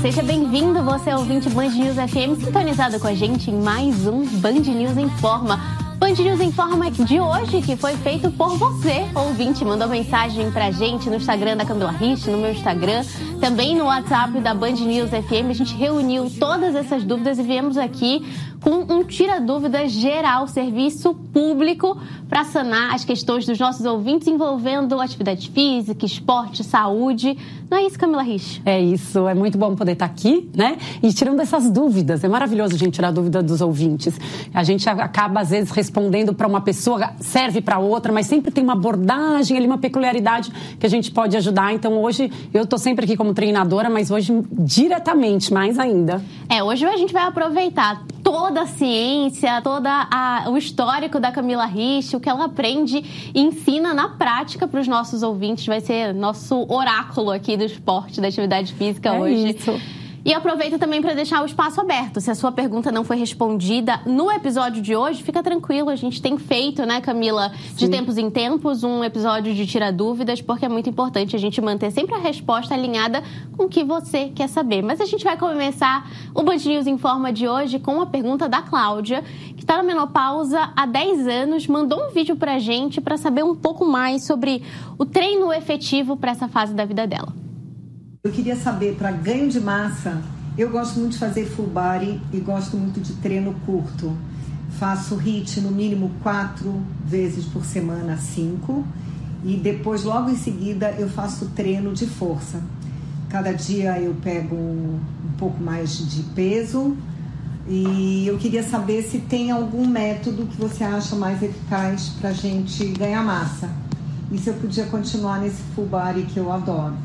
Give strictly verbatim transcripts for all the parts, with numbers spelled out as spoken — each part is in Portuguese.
Seja bem-vindo, você é ouvinte Band News F M, sintonizado com a gente em mais um Band News Informa. Band News Informa de hoje, que foi feito por você, ouvinte. Mandou mensagem pra gente no Instagram da Camila Rich, no meu Instagram, também no WhatsApp da Band News F M. A gente reuniu todas essas dúvidas e viemos aqui com um tira-dúvidas geral, serviço público, para sanar as questões dos nossos ouvintes envolvendo atividade física, esporte, saúde. Não é isso, Camila Rich? É isso, é muito bom poder estar aqui, né? E tirando essas dúvidas. É maravilhoso a gente tirar a dúvida dos ouvintes. A gente acaba, às vezes, respondendo para uma pessoa, serve para outra, mas sempre tem uma abordagem ali, uma peculiaridade que a gente pode ajudar. Então, hoje, eu estou sempre aqui como treinadora, mas hoje, diretamente, mais ainda. É, hoje a gente vai aproveitar toda a ciência, todo o histórico da Camila Rich, o que ela aprende e ensina na prática para os nossos ouvintes. Vai ser nosso oráculo aqui do esporte, da atividade física é hoje. Isso. E aproveita também para deixar o espaço aberto. Se a sua pergunta não foi respondida no episódio de hoje, fica tranquilo. A gente tem feito, né, Camila, de Sim. tempos em tempos, um episódio de Tira Dúvidas, porque é muito importante a gente manter sempre a resposta alinhada com o que você quer saber. Mas a gente vai começar o Band News Informa de hoje com a pergunta da Cláudia, que está na menopausa há dez anos, mandou um vídeo para a gente para saber um pouco mais sobre o treino efetivo para essa fase da vida dela. Eu queria saber, para ganho de massa, eu gosto muito de fazer full body e gosto muito de treino curto. Faço HIIT no mínimo quatro vezes por semana, cinco. E depois, logo em seguida, eu faço treino de força. Cada dia eu pego um, um pouco mais de peso. E eu queria saber se tem algum método que você acha mais eficaz para a gente ganhar massa. E se eu podia continuar nesse full body que eu adoro.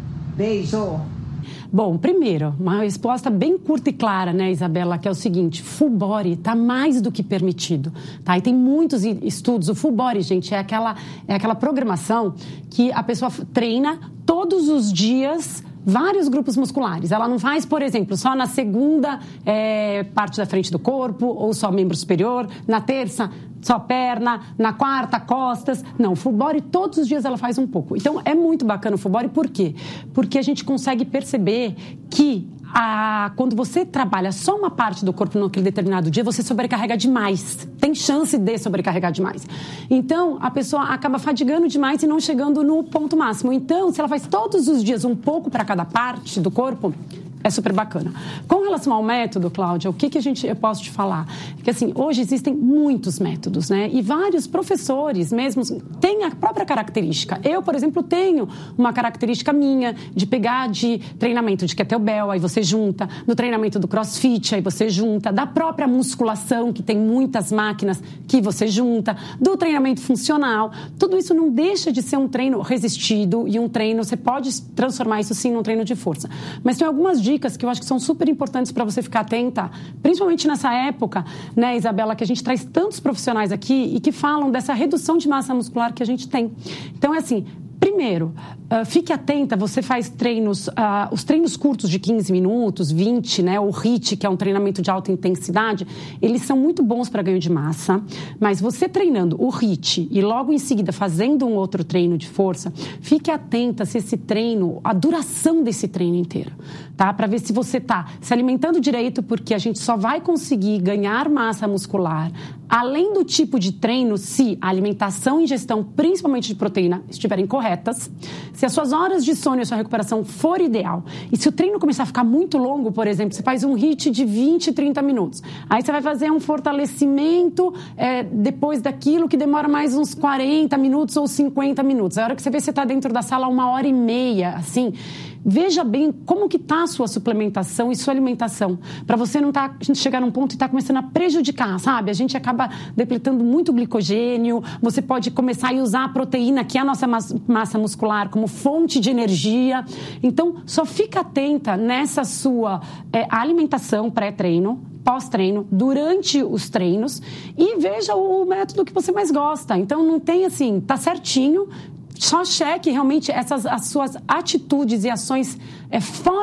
Beijo! Bom, primeiro, uma resposta bem curta e clara, né, Isabela, que é o seguinte: full body está mais do que permitido, tá? E tem muitos estudos. O full body, gente, é aquela, é aquela programação que a pessoa treina todos os dias vários grupos musculares. Ela não faz, por exemplo, só na segunda é, parte da frente do corpo, ou só membro superior, na terça só perna, na quarta costas. Não, full body todos os dias ela faz um pouco. Então é muito bacana o full body, por quê? Porque a gente consegue perceber que a, quando você trabalha só uma parte do corpo naquele determinado dia, você sobrecarrega demais. Tem chance de sobrecarregar demais. Então, a pessoa acaba fadigando demais e não chegando no ponto máximo. Então, se ela faz todos os dias um pouco para cada parte do corpo, é super bacana. Com relação ao método, Cláudia, o que, que a gente, eu posso te falar? Porque, assim, hoje existem muitos métodos, né? E vários professores mesmo têm a própria característica. Eu, por exemplo, tenho uma característica minha de pegar de treinamento de kettlebell, aí você junta, no treinamento do crossfit, aí você junta, da própria musculação, que tem muitas máquinas, que você junta, do treinamento funcional. Tudo isso não deixa de ser um treino resistido e um treino, você pode transformar isso, sim, num treino de força. Mas tem algumas dicas que eu acho que são super importantes para você ficar atenta, principalmente nessa época, né, Isabela, que a gente traz tantos profissionais aqui e que falam dessa redução de massa muscular que a gente tem. Então, é assim, primeiro, uh, fique atenta, você faz treinos, uh, os treinos curtos de quinze minutos, vinte, né, o HIIT, que é um treinamento de alta intensidade, eles são muito bons para ganho de massa, mas você treinando o HIIT e logo em seguida fazendo um outro treino de força, fique atenta se esse treino, a duração desse treino inteiro, tá? Para ver se você está se alimentando direito, porque a gente só vai conseguir ganhar massa muscular, além do tipo de treino, se a alimentação e ingestão, principalmente de proteína, estiverem corretas, se as suas horas de sono e a sua recuperação for ideal, e se o treino começar a ficar muito longo, por exemplo, você faz um HIIT de vinte, trinta minutos, aí você vai fazer um fortalecimento é, depois daquilo que demora mais uns quarenta minutos ou cinquenta minutos. A hora que você vê, você está dentro da sala uma hora e meia, assim. Veja bem como que está a sua suplementação e sua alimentação, para você não tá, chegar num ponto e estar tá começando a prejudicar, sabe? A gente acaba depletando muito glicogênio, você pode começar a usar a proteína, que é a nossa massa muscular, como fonte de energia. Então, só fica atenta nessa sua é, alimentação pré-treino, pós-treino, durante os treinos, e veja o método que você mais gosta. Então, não tem assim, tá certinho. Só cheque realmente essas as suas atitudes e ações é, fora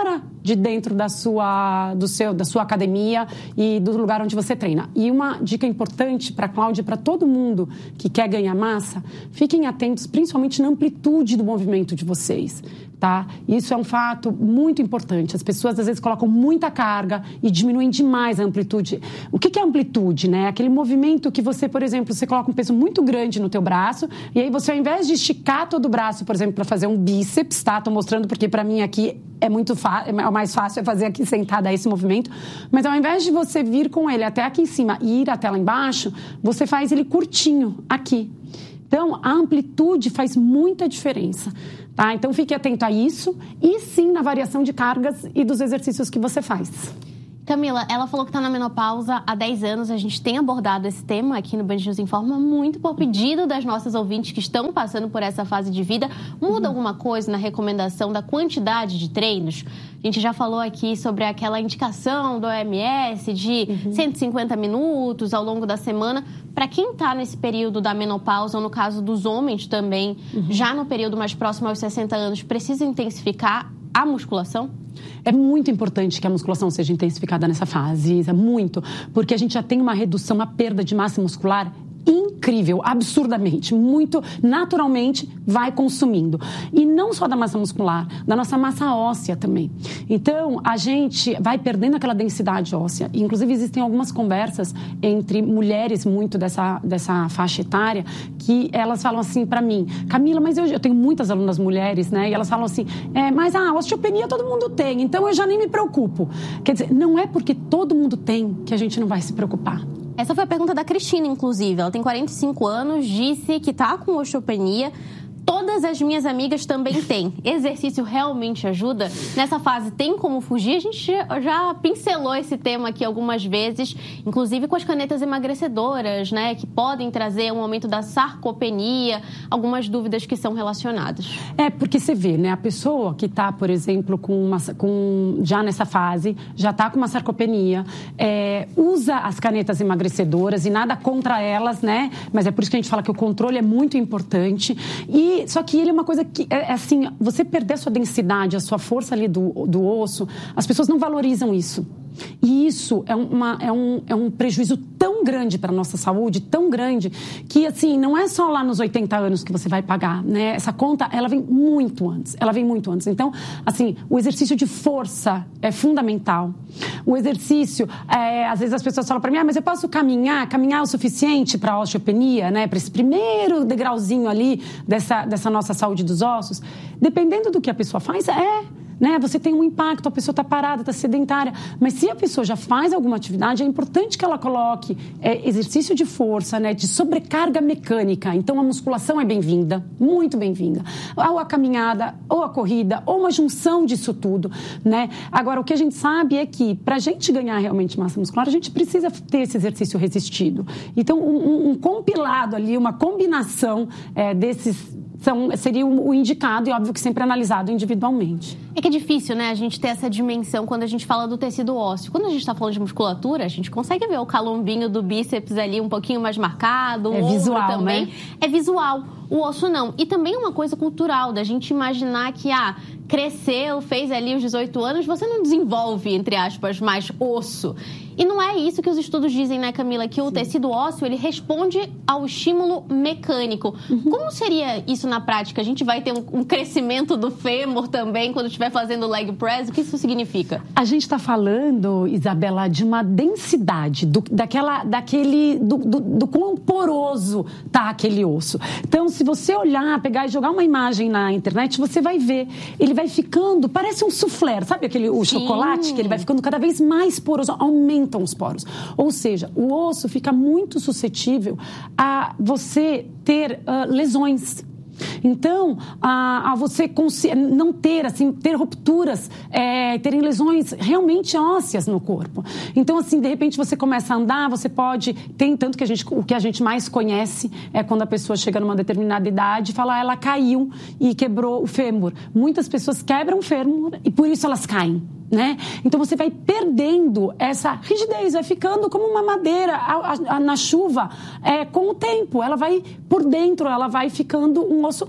de dentro da sua, do seu, da sua academia e do lugar onde você treina. E uma dica importante para a Cláudia e para todo mundo que quer ganhar massa, fiquem atentos principalmente na amplitude do movimento de vocês. Tá? Isso é um fato muito importante. As pessoas, às vezes, colocam muita carga e diminuem demais a amplitude. O que é amplitude, né? Aquele movimento que você, por exemplo, você coloca um peso muito grande no teu braço e aí você, ao invés de esticar todo o braço, por exemplo, para fazer um bíceps, tá? Tô mostrando porque, para mim, aqui é muito fácil, é mais fácil é fazer aqui sentada esse movimento. Mas, ao invés de você vir com ele até aqui em cima e ir até lá embaixo, você faz ele curtinho aqui. Então, a amplitude faz muita diferença. Tá? Então, fique atento a isso e sim na variação de cargas e dos exercícios que você faz. Camila, ela falou que está na menopausa há dez anos. A gente tem abordado esse tema aqui no Band News Informa muito por pedido das nossas ouvintes que estão passando por essa fase de vida. Muda uhum. alguma coisa na recomendação da quantidade de treinos? A gente já falou aqui sobre aquela indicação do O M S de uhum. cento e cinquenta minutos ao longo da semana. Para quem está nesse período da menopausa, ou no caso dos homens também, uhum. já no período mais próximo aos sessenta anos, precisa intensificar a musculação? É muito importante que a musculação seja intensificada nessa fase, Isa, muito, porque a gente já tem uma redução, uma perda de massa muscular incrível, absurdamente, muito naturalmente vai consumindo. E não só da massa muscular, da nossa massa óssea também. Então, a gente vai perdendo aquela densidade óssea. Inclusive, existem algumas conversas entre mulheres muito dessa, dessa faixa etária que elas falam assim para mim, Camila, mas eu, eu tenho muitas alunas mulheres, né? E elas falam assim, é, mas a osteopenia todo mundo tem, então eu já nem me preocupo. Quer dizer, não é porque todo mundo tem que a gente não vai se preocupar. Essa foi a pergunta da Cristina, inclusive. Ela tem quarenta e cinco anos, disse que está com osteopenia. Todas as minhas amigas também têm. Exercício realmente ajuda? Nessa fase, tem como fugir? A gente já pincelou esse tema aqui algumas vezes, inclusive com as canetas emagrecedoras, né? Que podem trazer um aumento da sarcopenia, algumas dúvidas que são relacionadas. É, porque você vê, né? A pessoa que está, por exemplo, com uma, com, já nessa fase, já está com uma sarcopenia, é, usa as canetas emagrecedoras e nada contra elas, né? Mas é por isso que a gente fala que o controle é muito importante. E só que ele é uma coisa que, é, é assim, você perder a sua densidade, a sua força ali do, do osso, as pessoas não valorizam isso. E isso é, uma, é, um, é um prejuízo tão grande para a nossa saúde, tão grande, que assim, não é só lá nos oitenta anos que você vai pagar, né? Essa conta, ela vem muito antes, ela vem muito antes. Então, assim, o exercício de força é fundamental. O exercício, é, às vezes as pessoas falam para mim, ah, mas eu posso caminhar, caminhar é o suficiente para a osteopenia, né? Para esse primeiro degrauzinho ali dessa, dessa nossa saúde dos ossos. Dependendo do que a pessoa faz, é... Né? Você tem um impacto, a pessoa está parada, está sedentária. Mas se a pessoa já faz alguma atividade, é importante que ela coloque é, exercício de força, né? De sobrecarga mecânica. Então, a musculação é bem-vinda, muito bem-vinda. Ou a caminhada, ou a corrida, ou uma junção disso tudo, né? Agora, o que a gente sabe é que, para a gente ganhar realmente massa muscular, a gente precisa ter esse exercício resistido. Então, um, um compilado ali, uma combinação é, desses... São, seria o indicado e, óbvio, que sempre analisado individualmente. É que é difícil, né, a gente ter essa dimensão quando a gente fala do tecido ósseo. Quando a gente está falando de musculatura, a gente consegue ver o calombinho do bíceps ali um pouquinho mais marcado, o é ombro visual, também. Né? É visual. O osso não. E também uma coisa cultural, da gente imaginar que, ah, cresceu, fez ali os dezoito anos, você não desenvolve, entre aspas, mais osso. E não é isso que os estudos dizem, né, Camila? Que o Sim. tecido ósseo, ele responde ao estímulo mecânico. Uhum. Como seria isso na prática? A gente vai ter um, um crescimento do fêmur também quando estiver fazendo leg press? O que isso significa? A gente está falando, Isabela, de uma densidade, do, daquela, daquele, do, do, do quão poroso tá aquele osso. Então, se você olhar, pegar e jogar uma imagem na internet, você vai ver. Ele vai ficando, parece um soufflé, sabe aquele o Sim. chocolate? Que ele vai ficando cada vez mais poroso, aumentam os poros. Ou seja, o osso fica muito suscetível a você ter uh, lesões. Então, a, a você não ter, assim, ter rupturas, é, terem lesões realmente ósseas no corpo. Então, assim, de repente você começa a andar, você pode... Tem tanto que a gente, o que a gente mais conhece é quando a pessoa chega numa determinada idade e fala, ah, ela caiu e quebrou o fêmur. Muitas pessoas quebram o fêmur e por isso elas caem. Né? Então você vai perdendo essa rigidez, vai ficando como uma madeira a, a, a, na chuva, é, com o tempo. Ela vai, por dentro, ela vai ficando um osso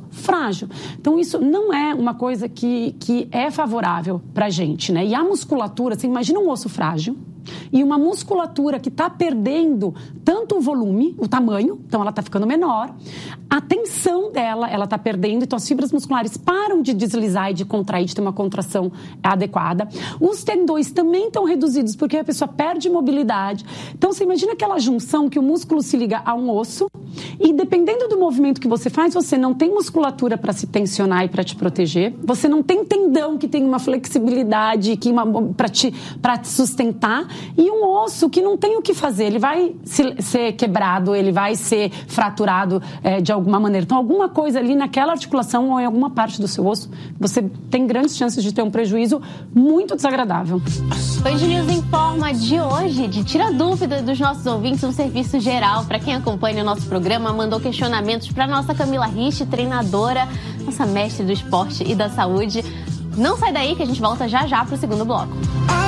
frágil. Então, isso não é uma coisa que, que é favorável pra gente, né? E a musculatura, você imagina um osso frágil e uma musculatura que está perdendo tanto o volume, o tamanho, então ela está ficando menor, a tensão dela, ela está perdendo, então as fibras musculares param de deslizar e de contrair, de ter uma contração adequada. Os tendões também estão reduzidos, porque a pessoa perde mobilidade. Então, você imagina aquela junção que o músculo se liga a um osso e, dependendo do movimento que você faz, você não tem musculatura para se tensionar e para te proteger, você não tem tendão que tem uma flexibilidade para te, para te sustentar, e um osso que não tem o que fazer, ele vai se, ser quebrado, ele vai ser fraturado é, de alguma maneira. Então, alguma coisa ali naquela articulação ou em alguma parte do seu osso, você tem grandes chances de ter um prejuízo muito desagradável. Band News Informa de hoje, de tira dúvida dos nossos ouvintes, um serviço geral. Para quem acompanha o nosso programa, mandou questionamentos para nossa Camila Rich, treinadora, nossa mestre do esporte e da saúde. Não sai daí que a gente volta já já para o segundo bloco.